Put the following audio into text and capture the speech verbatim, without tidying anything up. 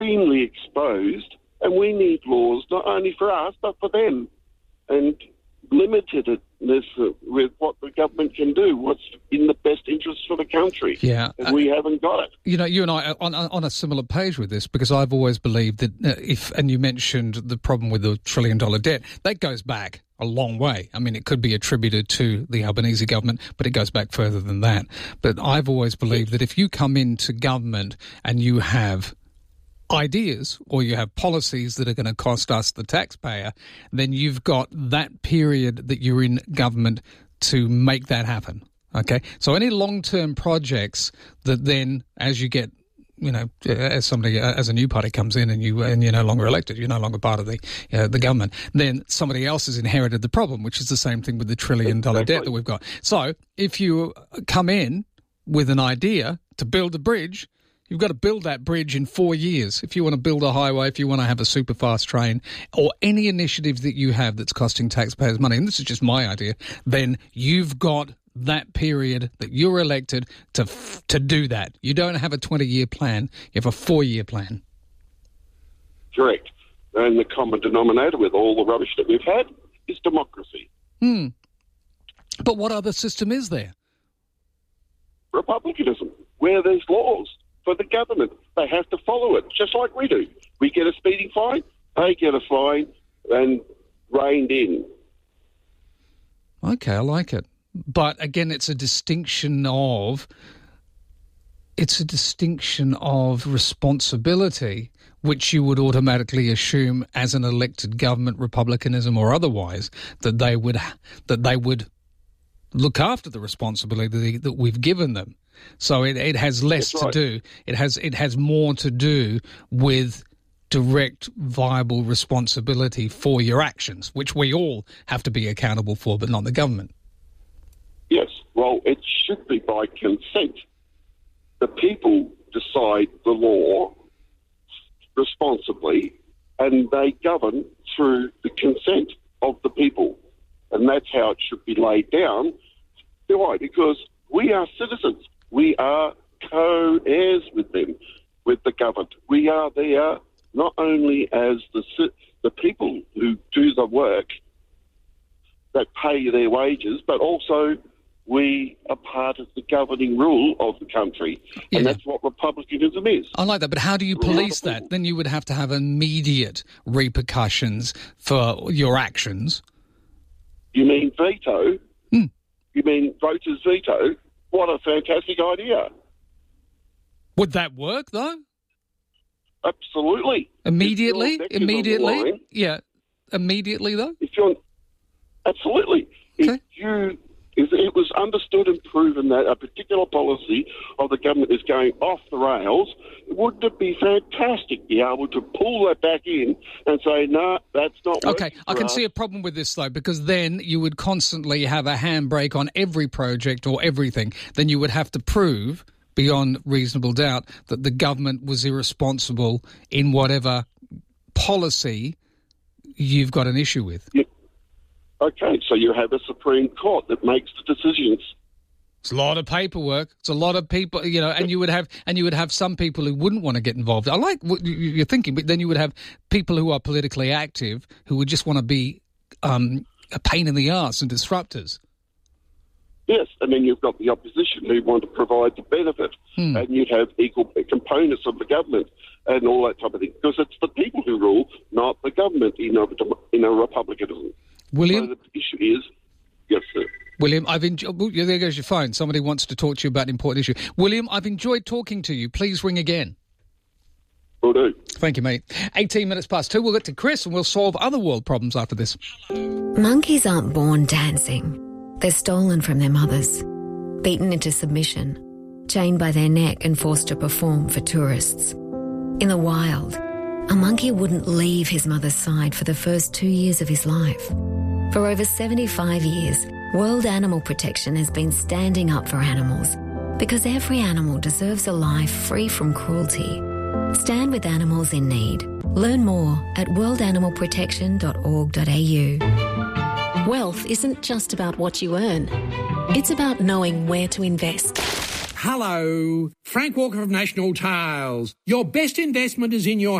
extremely exposed, and we need laws not only for us but for them, and limitedness with what the government can do, what's in the best interest for the country. Yeah, and uh, we haven't got it. You know, you and I are on, on a similar page with this, because I've always believed that uh, if, and you mentioned the problem with the trillion dollar debt, that goes back a long way. I mean, it could be attributed to the Albanese government, but it goes back further than that. But I've always believed that if you come into government and you have ideas or you have policies that are going to cost us, the taxpayer, then you've got that period that you're in government to make that happen. Okay? So any long-term projects that then, as you get, you know, as somebody, as a new party comes in and you and you're no longer elected, you're no longer part of the uh, the government, then somebody else has inherited the problem, which is the same thing with the trillion dollar exactly. debt that we've got. So if you come in with an idea to build a bridge, you've got to build that bridge in four years. If you want to build a highway, if you want to have a super fast train, or any initiative that you have that's costing taxpayers money, and this is just my idea, then you've got that period that you're elected to to do that. You don't have a twenty-year plan. You have a four-year plan. Correct. And the common denominator with all the rubbish that we've had is democracy. Hmm. But what other system is there? Republicanism, where there's laws for the government. They have to follow it, just like we do. We get a speeding fine, they get a fine and reined in. Okay, I like it. But again, it's a distinction of it's a distinction of responsibility, which you would automatically assume as an elected government, republicanism or otherwise, that they would that they would look after the responsibility that we've given them. So it, it has less That's right. to do. It has it has more to do with direct, viable responsibility for your actions, which we all have to be accountable for, but not the government. Yes, well, it should be by consent. The people decide the law responsibly, and they govern through the consent of the people. And that's how it should be laid down. Why? Because we are citizens. We are co-heirs with them, with the government. We are there not only as the the people who do the work that pay their wages, but also we are part of the governing rule of the country. Yeah. And that's what republicanism is. I like that, but how do you police that? Then you would have to have immediate repercussions for your actions. You mean veto? Hmm. You mean voters' veto? What a fantastic idea. Would that work, though? Absolutely. Immediately? If Immediately? line, yeah. Immediately, though? If you're, absolutely. Okay. If you... If it was understood and proven that a particular policy of the government is going off the rails, wouldn't it be fantastic to be able to pull that back in and say, no, nah, that's not working Okay, I can us. see a problem with this, though, because then you would constantly have a handbrake on every project or everything. Then you would have to prove, beyond reasonable doubt, that the government was irresponsible in whatever policy you've got an issue with. Yeah. Okay, so you have a Supreme Court that makes the decisions. It's a lot of paperwork. It's a lot of people, you know, and you would have and you would have some people who wouldn't want to get involved. I like what you're thinking, but then you would have people who are politically active who would just want to be um, a pain in the arse and disruptors. Yes, and then you've got the opposition who want to provide the benefit, Hmm. and you'd have equal components of the government and all that type of thing, because it's the people who rule, not the government in a, in a republicanism. William? So the issue is, yes, sir. William, I've enjoyed... Oh, there goes your phone. Somebody wants to talk to you about an important issue. William, I've enjoyed talking to you. Please ring again. Will do. Thank you, mate. eighteen minutes past two. We'll get to Chris and we'll solve other world problems after this. Monkeys aren't born dancing. They're stolen from their mothers, beaten into submission, chained by their neck and forced to perform for tourists. In the wild, a monkey wouldn't leave his mother's side for the first two years of his life. For over seventy-five years, World Animal Protection has been standing up for animals because every animal deserves a life free from cruelty. Stand with animals in need. Learn more at world animal protection dot org dot a u. Wealth isn't just about what you earn. It's about knowing where to invest. Hello, Frank Walker of National Tiles. Your best investment is in your